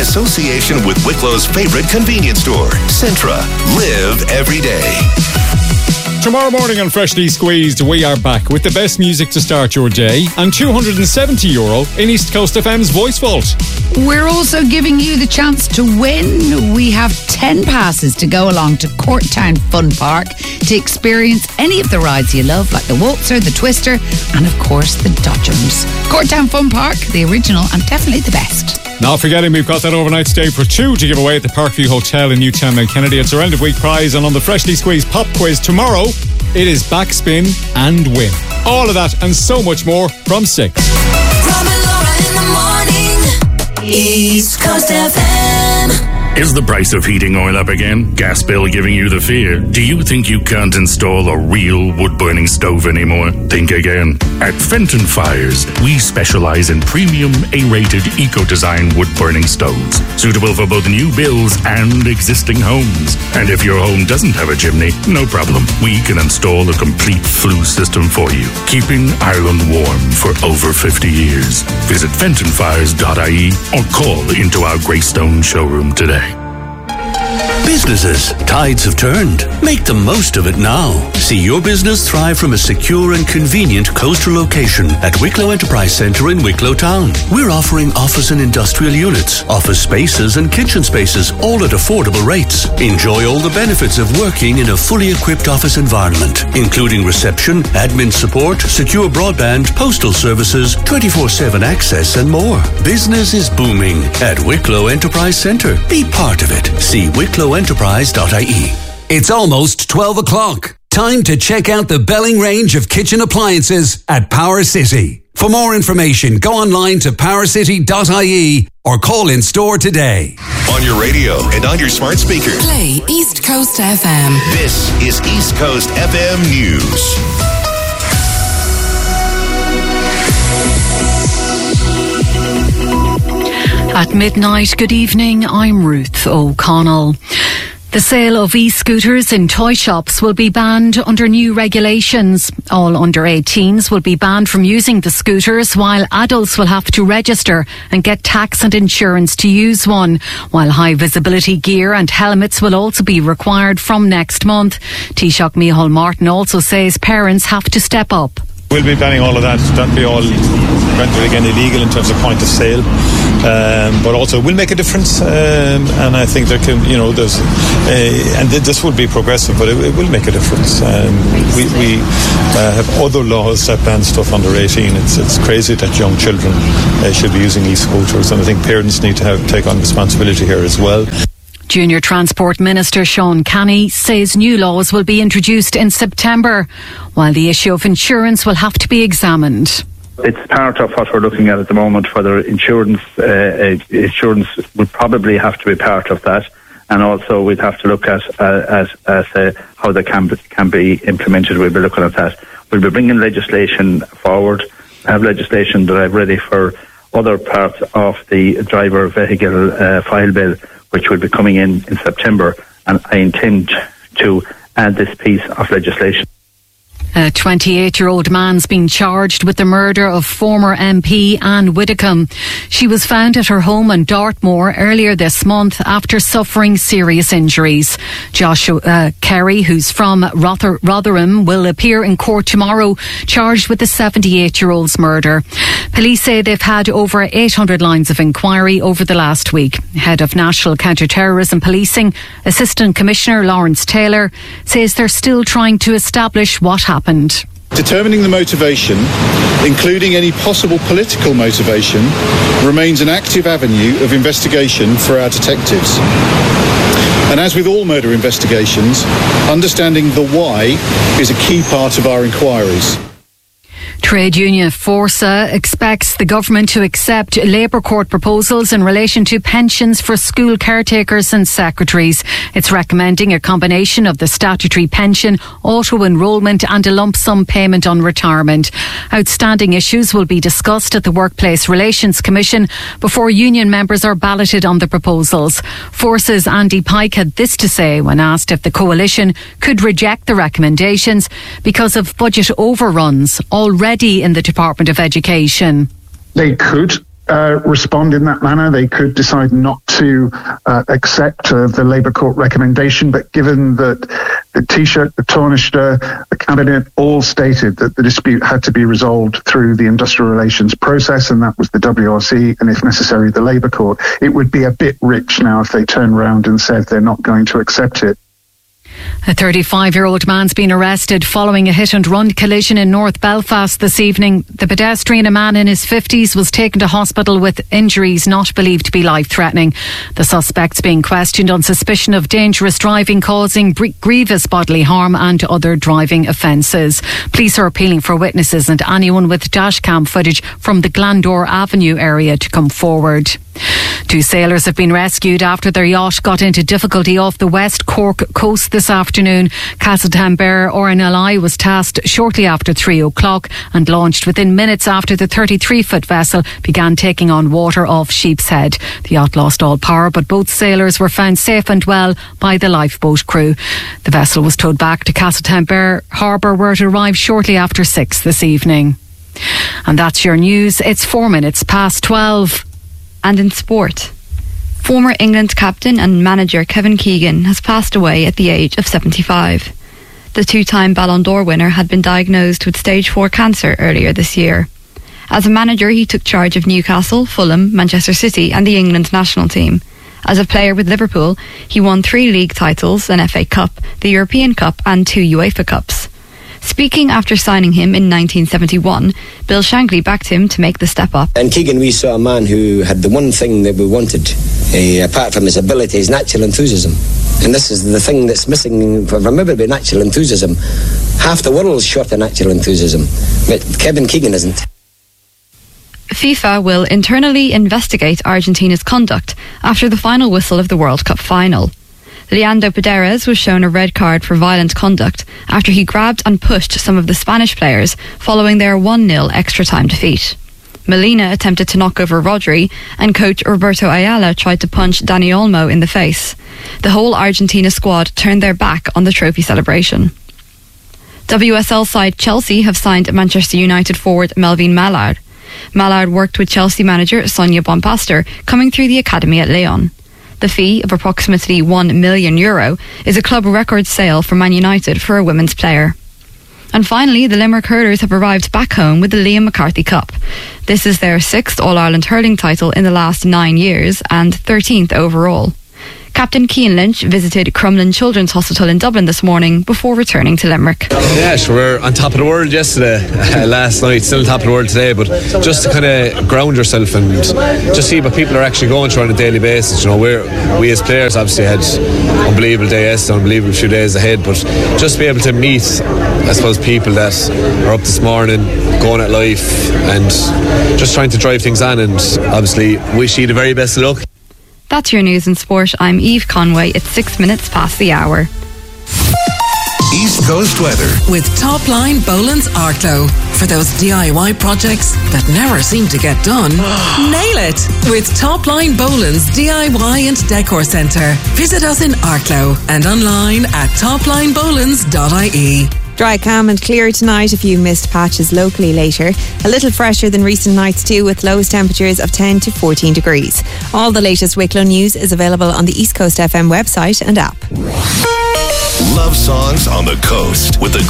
association with Wicklow's favorite convenience store, Centra. Live every day. Tomorrow morning on Freshly Squeezed, we are back with the best music to start your day and €270 in East Coast FM's Voice Vault. We're also giving you the chance to win. We have 10 passes to go along to Courtown Fun Park to experience any of the rides you love, like the Waltzer, the Twister, and of course the Dodgems. Courtown Fun Park, the original and definitely the best. Not forgetting, we've got that overnight stay for 2 to give away at the Parkview Hotel in Newtown, Mount Kennedy. It's our end of week prize, and on the Freshly Squeezed pop quiz tomorrow, it is backspin and win. All of that and so much more from 6. Rob and Laura in the morning. East Coast FM. Is the price of heating oil up again? Gas bill giving you the fear? Do you think you can't install a real wood-burning stove anymore? Think again. At Fenton Fires, we specialize in premium A-rated eco-design wood-burning stoves, suitable for both new builds and existing homes. And if your home doesn't have a chimney, no problem. We can install a complete flue system for you, keeping Ireland warm for over 50 years. Visit fentonfires.ie or call into our Greystone showroom today. Businesses, tides have turned. Make the most of it now. See your business thrive from a secure and convenient coastal location at Wicklow Enterprise Centre in Wicklow Town. We're offering office and industrial units, office spaces and kitchen spaces, all at affordable rates. Enjoy all the benefits of working in a fully equipped office environment, including reception, admin support, secure broadband, postal services, 24/7 access and more. Business is booming at Wicklow Enterprise Centre. Be part of it. See wicklowenterprise.ie. It's almost 12 o'clock. Time to check out the Belling range of kitchen appliances at Power City. For more information, go online to powercity.ie or call in store today. On your radio and on your smart speaker. Play East Coast FM. This is East Coast FM News. At midnight, good evening, I'm Ruth O'Connell. The sale of e-scooters in toy shops will be banned under new regulations. All under 18s will be banned from using the scooters, while adults will have to register and get tax and insurance to use one, while high visibility gear and helmets will also be required from next month. Taoiseach Micheál Martin also says parents have to step up. We'll be banning all of that. That'll be all rendered again illegal in terms of point of sale, but also will make a difference. And I think there can, there's, and this will be progressive, but it will make a difference. We have other laws that ban stuff under 18. It's crazy that young children should be using e-scooters, and I think parents need to take on responsibility here as well. Junior Transport Minister Sean Canny says new laws will be introduced in September, while the issue of insurance will have to be examined. It's part of what we're looking at the moment, whether insurance would probably have to be part of that, and also we'd have to look at how they can be implemented. We'll be looking at that. We'll be bringing legislation forward. I have legislation that I've ready for other parts of the driver vehicle file bill, which will be coming in September, and I intend to add this piece of legislation. A 28-year-old man's been charged with the murder of former MP Anne Widdecombe. She was found at her home in Dartmoor earlier this month after suffering serious injuries. Joshua Kerry, who's from Rotherham, will appear in court tomorrow, charged with the 78-year-old's murder. Police say they've had over 800 lines of inquiry over the last week. Head of National Counter-Terrorism Policing, Assistant Commissioner Lawrence Taylor, says they're still trying to establish what happened. Determining the motivation, including any possible political motivation, remains an active avenue of investigation for our detectives. And as with all murder investigations, understanding the why is a key part of our inquiries. Trade union Forsa expects the government to accept Labour Court proposals in relation to pensions for school caretakers and secretaries. It's recommending a combination of the statutory pension, auto-enrolment and a lump sum payment on retirement. Outstanding issues will be discussed at the Workplace Relations Commission before union members are balloted on the proposals. Forsa's Andy Pike had this to say when asked if the coalition could reject the recommendations because of budget overruns already in the Department of Education. They could respond in that manner. They could decide not to accept the Labour Court recommendation, but given that the Taoiseach, the Taoiseach, the Cabinet all stated that the dispute had to be resolved through the industrial relations process, and that was the WRC, and if necessary, the Labour Court, it would be a bit rich now if they turned around and said they're not going to accept it. A 35-year-old man's been arrested following a hit-and-run collision in North Belfast this evening. The pedestrian, a man in his 50s, was taken to hospital with injuries not believed to be life-threatening. The suspect's being questioned on suspicion of dangerous driving causing grievous bodily harm and other driving offences. Police are appealing for witnesses and anyone with dashcam footage from the Glandore Avenue area to come forward. 2 sailors have been rescued after their yacht got into difficulty off the West Cork coast this afternoon. Castletamber RNLI was tasked shortly after 3 o'clock and launched within minutes after the 33-foot vessel began taking on water off Sheepshead. The yacht lost all power, but both sailors were found safe and well by the lifeboat crew. The vessel was towed back to Castletamber Harbour, where it arrived shortly after 6 this evening. And that's your news. It's 4 minutes past 12. And in sport, former England captain and manager Kevin Keegan has passed away at the age of 75. The 2-time Ballon d'Or winner had been diagnosed with stage 4 cancer earlier this year. As a manager, he took charge of Newcastle, Fulham, Manchester City and the England national team. As a player with Liverpool, he won 3 league titles, an FA Cup, the European Cup and 2 UEFA Cups. Speaking after signing him in 1971, Bill Shankly backed him to make the step up. And Keegan, we saw a man who had the one thing that we wanted, apart from his ability, his natural enthusiasm. And this is the thing that's missing from everybody, natural enthusiasm. Half the world's short of natural enthusiasm, but Kevin Keegan isn't. FIFA will internally investigate Argentina's conduct after the final whistle of the World Cup final. Leandro Paredes was shown a red card for violent conduct after he grabbed and pushed some of the Spanish players following their 1-0 extra-time defeat. Molina attempted to knock over Rodri and coach Roberto Ayala tried to punch Dani Olmo in the face. The whole Argentina squad turned their back on the trophy celebration. WSL side Chelsea have signed Manchester United forward Melvin Mallard. Mallard worked with Chelsea manager Sonia Bonpastor coming through the academy at Lyon. The fee of approximately €1 million is a club record sale for Man United for a women's player. And finally, the Limerick Hurlers have arrived back home with the Liam McCarthy Cup. This is their 6th All-Ireland hurling title in the last 9 years and 13th overall. Captain Cian Lynch visited Crumlin Children's Hospital in Dublin this morning before returning to Limerick. Yeah, sure, we're on top of the world yesterday, last night, still on top of the world today, but just to kind of ground yourself and just see what people are actually going through on a daily basis. You know, we as players obviously had unbelievable day yesterday, unbelievable few days ahead, but just be able to meet, I suppose, people that are up this morning, going at life and just trying to drive things on, and obviously wish you the very best of luck. That's your news in sport. I'm Eve Conway. It's 6 minutes past the hour. East Coast weather. With Topline Boland's Arklow. For those DIY projects that never seem to get done, nail it with Topline Boland's DIY and Decor Centre. Visit us in Arklow and online at toplinebolans.ie. Dry, calm and clear tonight. A few mist patches locally later. A little fresher than recent nights too, with lowest temperatures of 10 to 14 degrees. All the latest Wicklow news is available on the East Coast FM website and app. Love songs on the coast with the